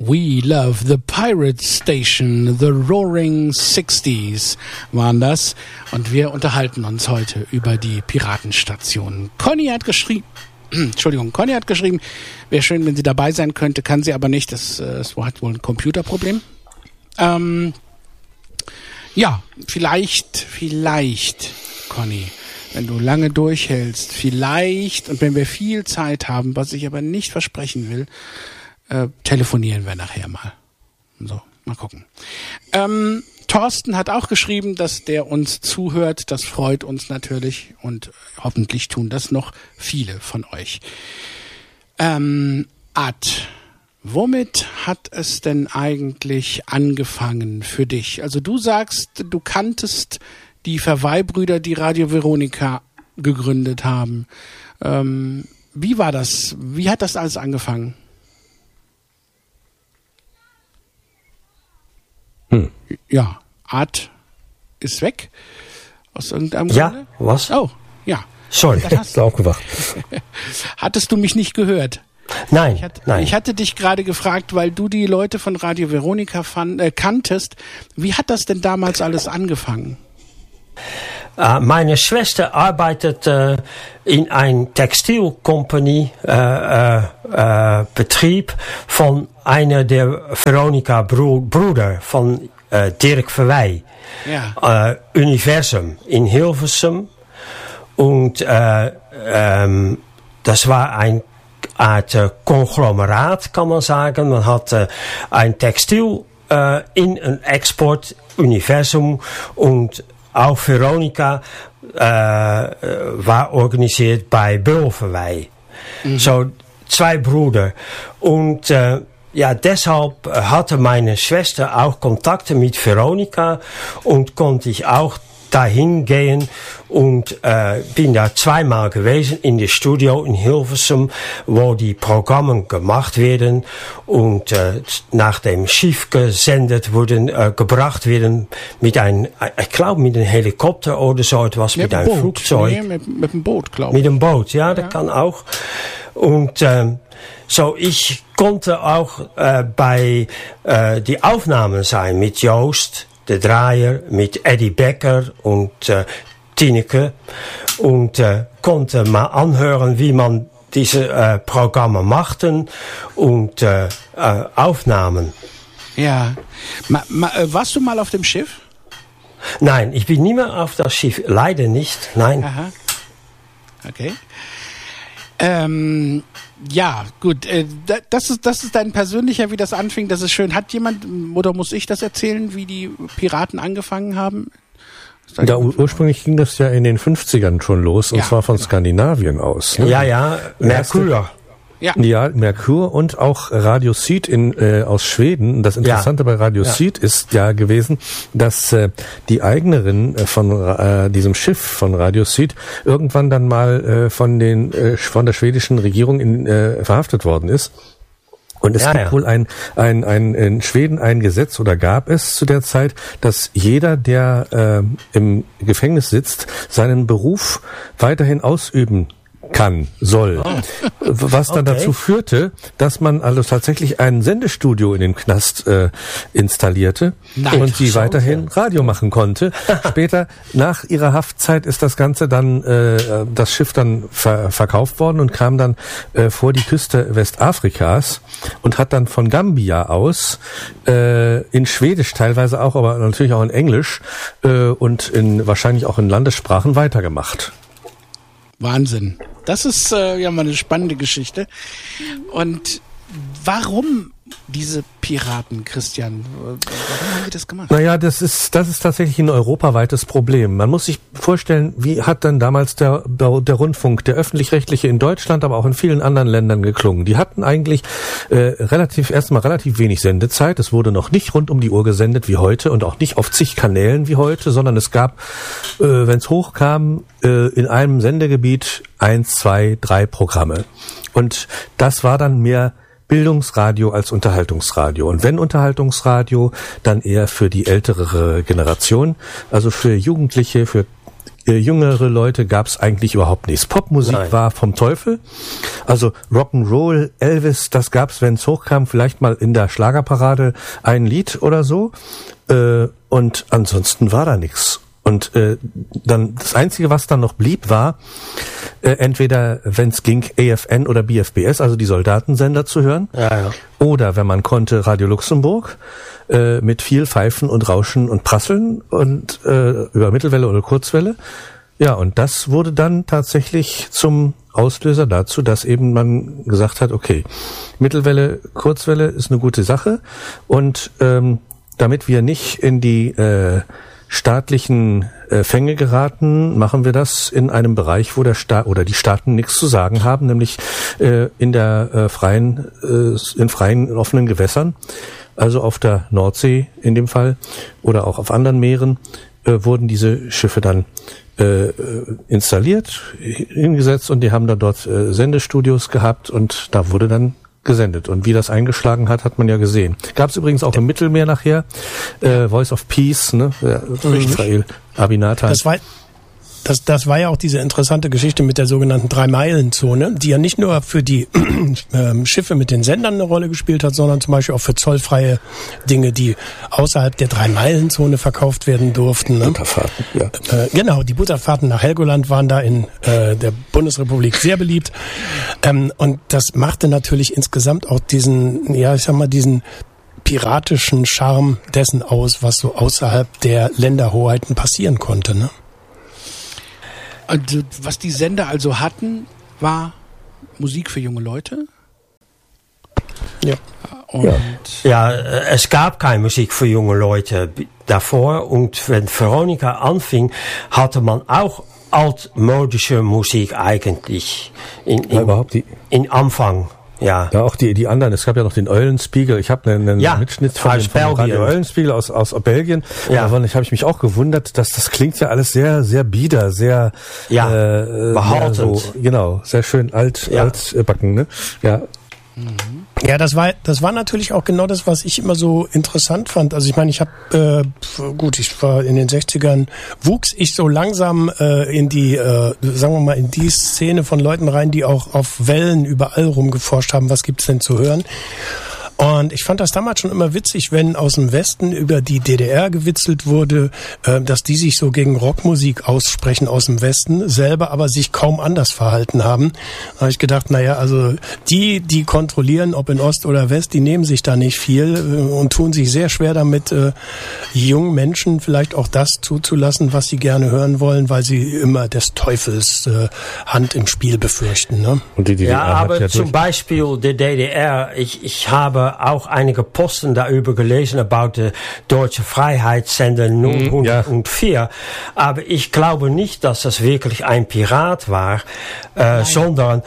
We Love the Pirate Station, The Roaring 60s waren das. Und wir unterhalten uns heute über die Piratenstation. Conny hat geschrieben, wäre schön, wenn sie dabei sein könnte, kann sie aber nicht. Das hat wohl ein Computerproblem. Ja, vielleicht, Conny, wenn du lange durchhältst, vielleicht, und wenn wir viel Zeit haben, was ich aber nicht versprechen will, telefonieren wir nachher mal. So, mal gucken. Thorsten hat auch geschrieben, dass der uns zuhört. Das freut uns natürlich und hoffentlich tun das noch viele von euch. Womit hat es denn eigentlich angefangen für dich? Also du sagst, du kanntest die Verweih-Brüder, die Radio Veronica gegründet haben. Wie war das? Wie hat das alles angefangen? Ja, Art ist weg. Aus irgendeinem Grunde. Ja, was? Oh, ja. Sorry, ich bin aufgewacht. Hattest du mich nicht gehört? Nein, nein. Ich hatte dich gerade gefragt, weil du die Leute von Radio Veronica kanntest. Wie hat das denn damals alles angefangen? Meine Schwester arbeitet in ein Textilcompany Betrieb von einer der Veronica Brüder von Dirk Verweij. Ja. Universum in Hilversum. Und das war ein Art Konglomerat, kann man sagen. Man hatte ein Textil in een Export Universum und auch Veronica war organisiert bei Bülverweij. So 2 Brüder. Und ja, deshalb hatte meine Schwester auch Kontakte mit Veronica und konnte ich auch dahin gehen und bin da 2-mal gewesen in das Studio in Hilversum, wo die Programme gemacht werden und nach dem Schiff gesendet wurden, gebracht werden mit ich glaube mit einem Helikopter oder so etwas, mit einem Flugzeug. Nee, mit dem Boot, glaube ich. Mit dem Boot, ja, das kann auch. Und so ich konnte auch bei die Aufnahmen sein mit Joost, der Draaier, mit Eddie Becker und Tineke und konnte mal anhören, wie man diese Programme machten und Aufnahmen. Ja. Warst du mal auf dem Schiff? Nein, ich bin nie mehr auf das Schiff. Leider nicht, nein. Aha. Okay. Ja, gut. Das ist dein persönlicher, wie das anfing. Das ist schön. Hat jemand, oder muss ich das erzählen, wie die Piraten angefangen haben? Ja, ursprünglich ging das ja in den 50ern schon los, und zwar von Skandinavien aus. Ne? Ja, Merkur. Ja, Merkur und auch Radio Syd aus Schweden. Das Interessante bei Radio Syd ist ja gewesen, dass die Eignerin von diesem Schiff von Radio Syd irgendwann dann mal von der schwedischen Regierung verhaftet worden ist. Und es gibt wohl in Schweden ein Gesetz, oder gab es zu der Zeit, dass jeder, der im Gefängnis sitzt, seinen Beruf weiterhin ausüben soll. Was dann dazu führte, dass man also tatsächlich ein Sendestudio in dem Knast installierte und sie weiterhin Radio machen konnte. Später, nach ihrer Haftzeit, ist das Ganze dann, das Schiff dann verkauft worden und kam dann vor die Küste Westafrikas und hat dann von Gambia aus in Schwedisch teilweise auch, aber natürlich auch in Englisch und wahrscheinlich auch in Landessprachen weitergemacht. Wahnsinn. Das ist ja mal eine spannende Geschichte. Und warum diese Piraten, Christian? Warum haben die das gemacht? Naja, das ist tatsächlich ein europaweites Problem. Man muss sich vorstellen, wie hat dann damals der Rundfunk, der öffentlich-rechtliche in Deutschland, aber auch in vielen anderen Ländern geklungen. Die hatten eigentlich erstmal relativ wenig Sendezeit. Es wurde noch nicht rund um die Uhr gesendet wie heute und auch nicht auf zig Kanälen wie heute, sondern es gab, wenn es hochkam, in einem Sendegebiet 1, 2, 3 Programme. Und das war dann mehr Bildungsradio als Unterhaltungsradio. Und wenn Unterhaltungsradio, dann eher für die ältere Generation, also für Jugendliche, für jüngere Leute gab es eigentlich überhaupt nichts. Popmusik war vom Teufel. Also Rock'n'Roll, Elvis, das gab's, wenn es hochkam, vielleicht mal in der Schlagerparade ein Lied oder so. Und ansonsten war da nichts. Und dann das Einzige, was dann noch blieb, war entweder, wenn es ging, AFN oder BFBS, also die Soldatensender zu hören. Ja. Oder, wenn man konnte, Radio Luxemburg mit viel Pfeifen und Rauschen und Prasseln und über Mittelwelle oder Kurzwelle. Ja, und das wurde dann tatsächlich zum Auslöser dazu, dass eben man gesagt hat, okay, Mittelwelle, Kurzwelle ist eine gute Sache. Und damit wir nicht in die staatlichen Fänge geraten, machen wir das in einem Bereich, wo der Staat oder die Staaten nichts zu sagen haben, nämlich in der in freien, offenen Gewässern, also auf der Nordsee in dem Fall oder auch auf anderen Meeren, wurden diese Schiffe dann installiert, hingesetzt, und die haben dann dort Sendestudios gehabt, und da wurde dann gesendet. Und wie das eingeschlagen hat, hat man ja gesehen. Gab es übrigens auch im Mittelmeer nachher, Voice of Peace, ne? Israel, Abinata. Das war ja auch diese interessante Geschichte mit der sogenannten 3-Meilen-Zone, die ja nicht nur für die Schiffe mit den Sendern eine Rolle gespielt hat, sondern zum Beispiel auch für zollfreie Dinge, die außerhalb der 3-Meilen-Zone verkauft werden durften. Ne? Butterfahrten, ja. Genau, die Butterfahrten nach Helgoland waren da in der Bundesrepublik sehr beliebt. Und das machte natürlich insgesamt auch diesen, ja, ich sag mal, diesen piratischen Charme dessen aus, was so außerhalb der Länderhoheiten passieren konnte, ne? Also, was die Sender also hatten, war Musik für junge Leute. Ja. Und es gab keine Musik für junge Leute davor. Und wenn Veronica anfing, hatte man auch altmodische Musik eigentlich in Anfang. Ja, auch die anderen. Es gab ja noch den Eulenspiegel. Ich habe einen Mitschnitt von Radio Eulenspiegel aus Belgien. Ja. Davon habe ich mich auch gewundert, dass das klingt ja alles sehr, sehr bieder, sehr behaltend. So, genau, sehr schön altbacken, ne? Ja. Ja, das war natürlich auch genau das, was ich immer so interessant fand. Also ich meine, ich war in den 60ern, wuchs ich so langsam in die, sagen wir mal, in die Szene von Leuten rein, die auch auf Wellen überall rumgeforscht haben, was gibt's denn zu hören. Und ich fand das damals schon immer witzig, wenn aus dem Westen über die DDR gewitzelt wurde, dass die sich so gegen Rockmusik aussprechen aus dem Westen, selber aber sich kaum anders verhalten haben. Da habe ich gedacht, naja, also die kontrollieren, ob in Ost oder West, die nehmen sich da nicht viel und tun sich sehr schwer damit, jungen Menschen vielleicht auch das zuzulassen, was sie gerne hören wollen, weil sie immer des Teufels Hand im Spiel befürchten. Ne? Und die DDR aber zum Beispiel die DDR, ich habe auch einige Posten darüber gelesen, about the Deutsche Freiheitssender 004. Aber ich glaube nicht, dass das wirklich ein Pirat war, sondern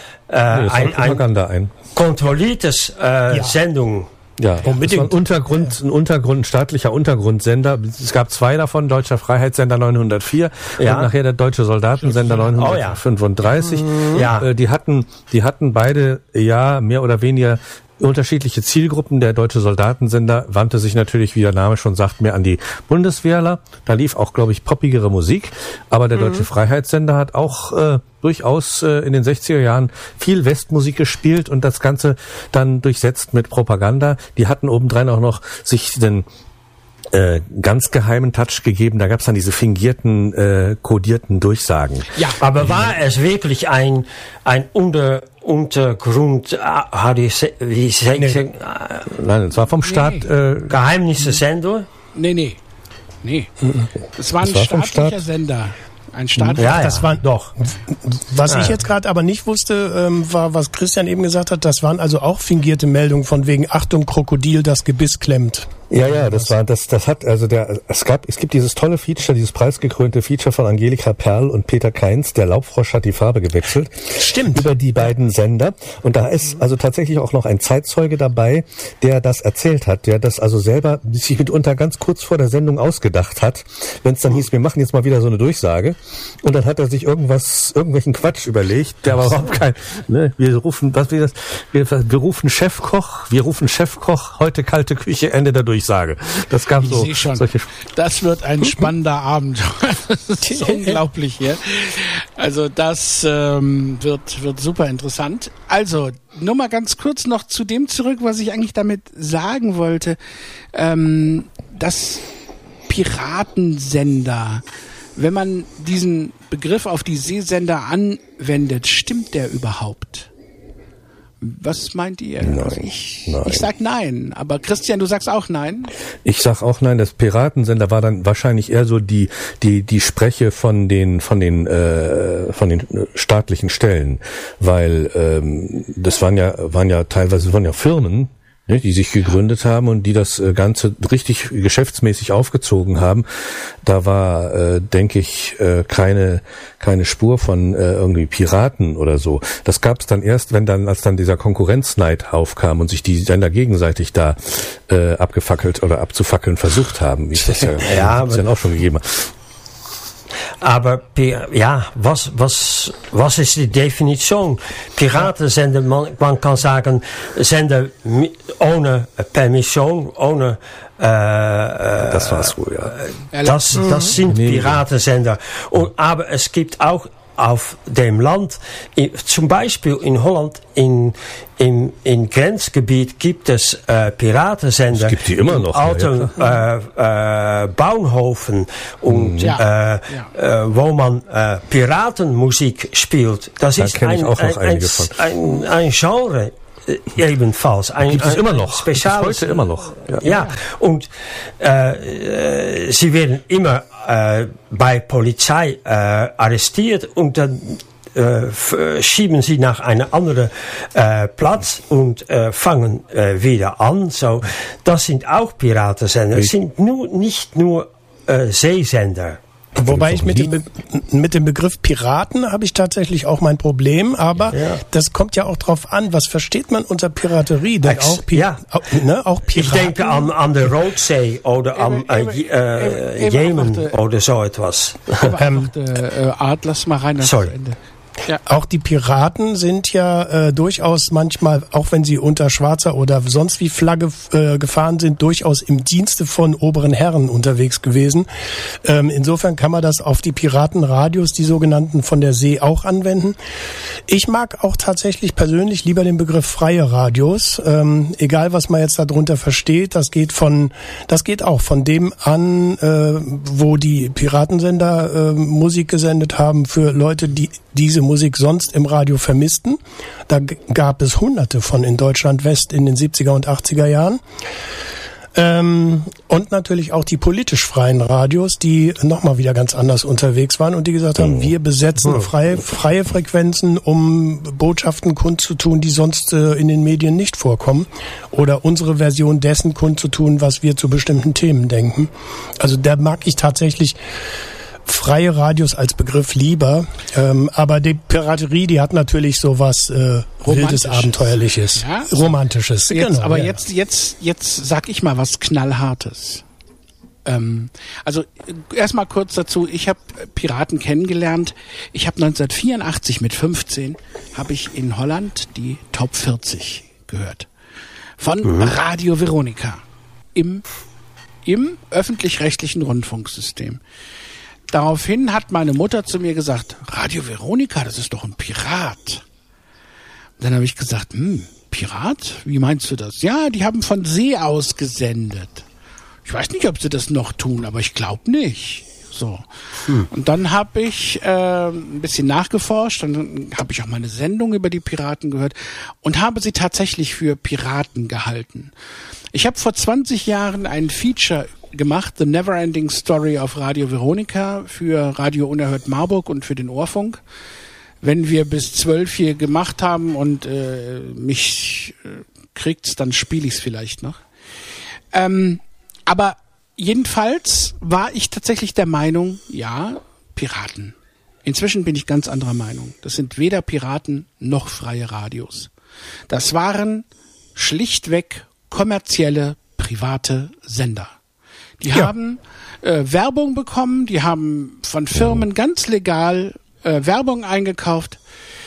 ein kontrolliertes Sendung. Ja, unbedingt. Das war ein staatlicher Untergrundsender. Es gab 2 davon, Deutscher Freiheitssender 904 und nachher der Deutsche Soldatensender 935. Die hatten beide mehr oder weniger unterschiedliche Zielgruppen. Der Deutsche Soldatensender wandte sich natürlich, wie der Name schon sagt, mehr an die Bundeswehrler. Da lief auch, glaube ich, poppigere Musik. Aber der Deutsche Freiheitssender hat auch durchaus in den 60er Jahren viel Westmusik gespielt und das Ganze dann durchsetzt mit Propaganda. Die hatten obendrein auch noch sich den ganz geheimen Touch gegeben. Da gab es dann diese fingierten, kodierten Durchsagen. Ja, aber war es wirklich ein Untergrund, Nein, es war vom Staat Geheimnisse-Sender? Nee. Es war ein staatlicher Sender. Ein staatlicher das war doch. Was ich jetzt gerade aber nicht wusste, war, was Christian eben gesagt hat, das waren also auch fingierte Meldungen von wegen Achtung, Krokodil, das Gebiss klemmt. Ja, das hat, also es gibt dieses tolle Feature, dieses preisgekrönte Feature von Angelika Perl und Peter Kainz, der Laubfrosch hat die Farbe gewechselt. Stimmt. Über die beiden Sender. Und da ist also tatsächlich auch noch ein Zeitzeuge dabei, der das erzählt hat, der das also selber sich mitunter ganz kurz vor der Sendung ausgedacht hat, wenn es dann hieß, wir machen jetzt mal wieder so eine Durchsage. Und dann hat er sich irgendwelchen Quatsch überlegt, der aber überhaupt kein, ne, wir rufen Chefkoch, heute kalte Küche, Ende der Durchsage. ich sage. Das gab so solche. Das wird ein spannender Abend. Das ist unglaublich hier. Also das wird super interessant. Also nur mal ganz kurz noch zu dem zurück, was ich eigentlich damit sagen wollte. Das Piratensender, wenn man diesen Begriff auf die Seesender anwendet, stimmt der überhaupt? Was meint ihr? Nein, also ich sag nein, aber Christian, du sagst auch nein? Ich sag auch nein, das Piratensender war dann wahrscheinlich eher so die Spreche von den staatlichen Stellen, weil das waren ja teilweise Firmen, ne, die sich gegründet haben und die das Ganze richtig geschäftsmäßig aufgezogen haben. Da war, denke ich, keine Spur von irgendwie Piraten oder so. Das gab es dann erst, als dann dieser Konkurrenzneid aufkam und sich die Sender gegenseitig da abgefackelt oder abzufackeln versucht haben, wie es das ja dann auch schon gegeben hat. Aber was ist die Definition? Piratensender, man kann sagen, Sender ohne Permission, ohne das war's wohl, ja. Das sind Piratensender. Aber es gibt auch auf dem Land, zum Beispiel in Holland, im Grenzgebiet gibt es Piratensender. Es gibt die immer noch. Alten Bauernhofen und wo man Piratenmusik spielt. Das ist ein Genre. Ebenfalls. Gibt es immer noch. Spezielles. Heute immer noch. Ja. Und sie werden immer bei Polizei arrestiert und dann schieben sie nach einem anderen Platz und fangen wieder an. So, das sind auch Piratensender. Es sind nicht nur Seesender. Wobei ich mit dem Begriff Piraten habe ich tatsächlich auch mein Problem, aber das kommt ja auch drauf an, was versteht man unter Piraterie? Denn auch Piraten. Ich denke an der Rotsee oder an Jemen oder so etwas. Art, lass mal rein. Sorry. Ende. Ja. Auch die Piraten sind ja durchaus manchmal, auch wenn sie unter schwarzer oder sonst wie Flagge gefahren sind, durchaus im Dienste von oberen Herren unterwegs gewesen. Insofern kann man das auf die Piratenradios, die sogenannten von der See, auch anwenden. Ich mag auch tatsächlich persönlich lieber den Begriff freie Radios. Egal, was man jetzt darunter versteht, das geht auch von dem an, wo die Piratensender Musik gesendet haben für Leute, die diese Musik sonst im Radio vermissten. Da gab es hunderte von in Deutschland West in den 70er und 80er Jahren. Und natürlich auch die politisch freien Radios, die nochmal wieder ganz anders unterwegs waren und die gesagt haben, wir besetzen freie Frequenzen, um Botschaften kundzutun, die sonst in den Medien nicht vorkommen, oder unsere Version dessen kundzutun, was wir zu bestimmten Themen denken. Also da mag ich tatsächlich freie Radios als Begriff lieber, aber die Piraterie, die hat natürlich sowas wildes, abenteuerliches, Romantisches. Jetzt sag ich mal was Knallhartes. Also erstmal kurz dazu, ich habe Piraten kennengelernt. Ich habe 1984 mit 15 habe ich in Holland die Top 40 gehört. Von Radio Veronica im öffentlich-rechtlichen Rundfunksystem. Daraufhin hat meine Mutter zu mir gesagt, Radio Veronica, das ist doch ein Pirat. Dann habe ich gesagt, Pirat? Wie meinst du das? Ja, die haben von See aus gesendet. Ich weiß nicht, ob sie das noch tun, aber ich glaube nicht. So. Und dann habe ich ein bisschen nachgeforscht, dann habe ich auch meine Sendung über die Piraten gehört und habe sie tatsächlich für Piraten gehalten. Ich habe vor 20 Jahren ein Feature gemacht, The Neverending Story auf Radio Veronica für Radio Unerhört Marburg und für den Ohrfunk. Wenn wir bis 12 hier gemacht haben und mich kriegt's, dann spiele ich's vielleicht noch. Aber jedenfalls war ich tatsächlich der Meinung, ja, Piraten. Inzwischen bin ich ganz anderer Meinung. Das sind weder Piraten noch freie Radios. Das waren schlichtweg kommerzielle, private Sender. Die haben Werbung bekommen, die haben von Firmen ganz legal Werbung eingekauft.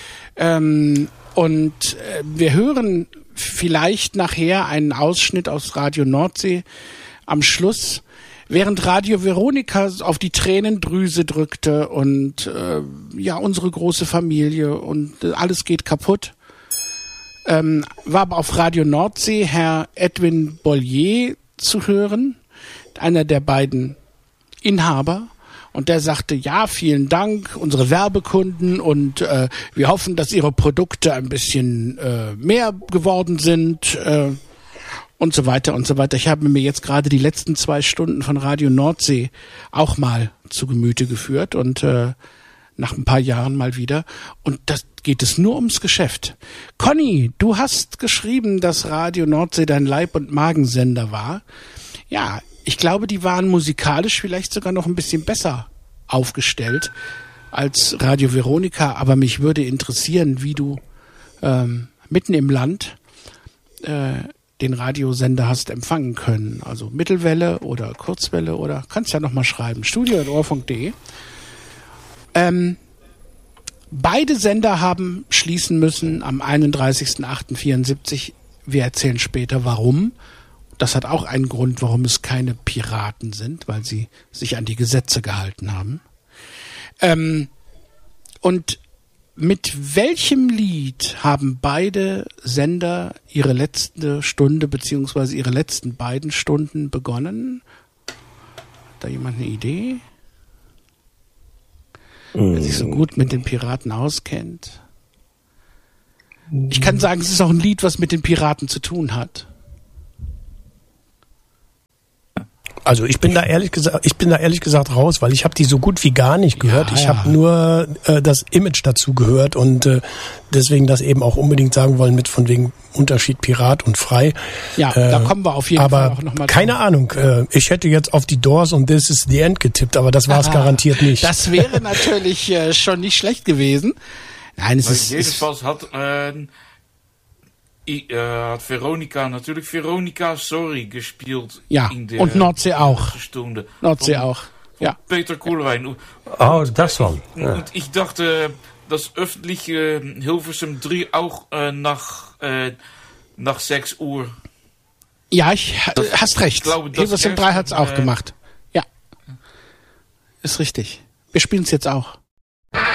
Und wir hören vielleicht nachher einen Ausschnitt aus Radio Nordsee, am Schluss, während Radio Veronica auf die Tränendrüse drückte und unsere große Familie und alles geht kaputt, war aber auf Radio Nordsee Herr Edwin Bollier zu hören, einer der beiden Inhaber. Und der sagte, ja, vielen Dank, unsere Werbekunden, und wir hoffen, dass Ihre Produkte ein bisschen mehr geworden sind und so weiter und so weiter. Ich habe mir jetzt gerade die letzten 2 Stunden von Radio Nordsee auch mal zu Gemüte geführt und nach ein paar Jahren mal wieder. Und das geht es nur ums Geschäft. Conny, du hast geschrieben, dass Radio Nordsee dein Leib- und Magensender war. Ja, ich glaube, die waren musikalisch vielleicht sogar noch ein bisschen besser aufgestellt als Radio Veronica. Aber mich würde interessieren, wie du mitten im Land den Radiosender hast empfangen können. Also Mittelwelle oder Kurzwelle oder kannst ja nochmal schreiben. studio@orfunk.de. Beide Sender haben schließen müssen am 31.08.74. Wir erzählen später, warum. Das hat auch einen Grund, warum es keine Piraten sind, weil sie sich an die Gesetze gehalten haben. Und mit welchem Lied haben beide Sender ihre letzte Stunde beziehungsweise ihre letzten beiden Stunden begonnen? Hat da jemand eine Idee? Wer sich so gut mit den Piraten auskennt. Ich kann sagen, es ist auch ein Lied, was mit den Piraten zu tun hat. Also ich bin da ehrlich gesagt raus, weil ich habe die so gut wie gar nicht gehört. Ich habe nur das Image dazu gehört und deswegen das eben auch unbedingt sagen wollen mit von wegen Unterschied Pirat und frei. Ja, da kommen wir auf jeden Fall auch nochmal drauf. Keine Ahnung, ich hätte jetzt auf die Doors und This Is the End getippt, aber das war es garantiert nicht. Das wäre natürlich schon nicht schlecht gewesen. Nein, es ist... Jedenfalls hat Veronica natürlich Veronica Sorry gespielt. Ja, in der und Nordsee auch. Stunde. Nordsee auch. Ja. Peter Koelewijn. Oh, das war. Ja. Und ich dachte, das öffentliche Hilversum 3 auch nach 6 Uhr. Ja, hast recht. Hilversum 3 hat's auch gemacht. gemacht. Ja. Ist richtig. Wir spielen es jetzt auch.